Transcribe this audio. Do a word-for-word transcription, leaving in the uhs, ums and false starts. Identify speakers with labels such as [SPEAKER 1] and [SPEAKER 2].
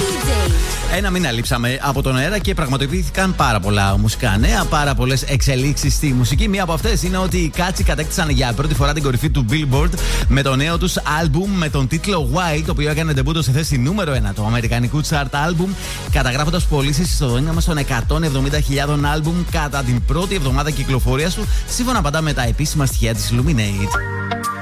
[SPEAKER 1] Ένα μήνα λείψαμε από τον αέρα και πραγματοποιήθηκαν πάρα πολλά μουσικά νέα, πάρα πολλές εξελίξεις στη μουσική. Μία από αυτές είναι ότι οι Κάτσι κατέκτησαν για πρώτη φορά την κορυφή του Billboard με το νέο τους άλμπουμ με τον τίτλο Wild, το οποίο έκανε ντεμπούτο σε θέση νούμερο ένα του αμερικανικού chart άλμπουμ, καταγράφοντας πωλήσεις στο δόνημα των εκατόν εβδομήντα χιλιάδων άλμπουμ κατά την πρώτη εβδομάδα κυκλοφορίας του, σύμφωνα πάντα με τα επίσημα στοιχεία της Luminate.